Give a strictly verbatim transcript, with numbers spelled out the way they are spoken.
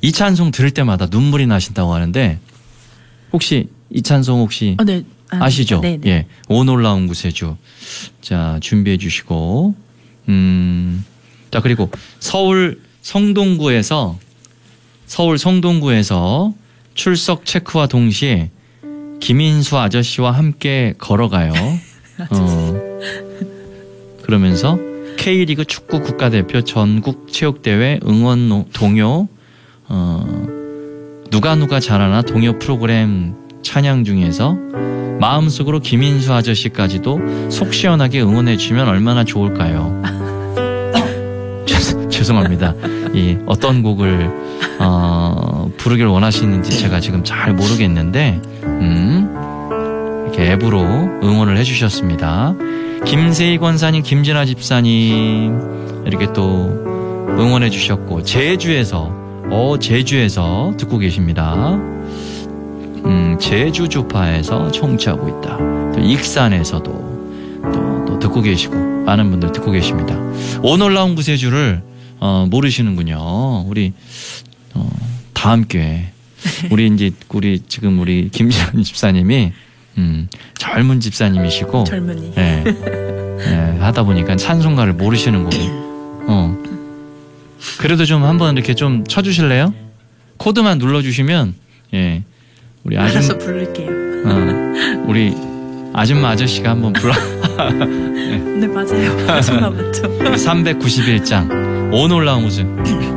이 찬송 들을 때마다 눈물이 나신다고 하는데 혹시 이 찬송 혹시 어, 네. 아, 아시죠? 네, 네. 예, 오 놀라운 구세주. 자, 준비해 주시고, 음, 자 그리고 서울 성동구에서 서울 성동구에서 출석 체크와 동시에 김인수 아저씨와 함께 걸어가요. 어, 그러면서 K리그 축구 국가대표 전국 체육대회 응원 동요, 어, 누가 누가 잘하나 동요 프로그램 찬양 중에서 마음속으로 김인수 아저씨까지도 속 시원하게 응원해 주시면 얼마나 좋을까요? 죄, 죄송합니다. 이 어떤 곡을 어, 부르길 원하시는지 제가 지금 잘 모르겠는데 음, 이렇게 앱으로 응원을 해주셨습니다. 김세희 권사님, 김진아 집사님 이렇게 또 응원해 주셨고 제주에서 어 제주에서 듣고 계십니다. 음, 제주 주파에서 청취하고 있다. 또 익산에서도 또, 또 듣고 계시고 많은 분들 듣고 계십니다. 오 놀라운 구세주를 어, 모르시는군요. 우리 어, 다음 기회에 우리 이제 우리 지금 우리 김지현 집사님이 음, 젊은 집사님이시고 젊은이. 예, 예, 하다 보니까 찬송가를 모르시는 거고. 어. 그래도 좀 한번 이렇게 좀 쳐주실래요? 코드만 눌러주시면 예. 우리 아줌 알아서 부를게요. 어, 우리 아줌마 아저씨가 한번 불러. 네, 맞아요. 아줌마 맞죠? 삼백구십일 장 오 놀라운 우승.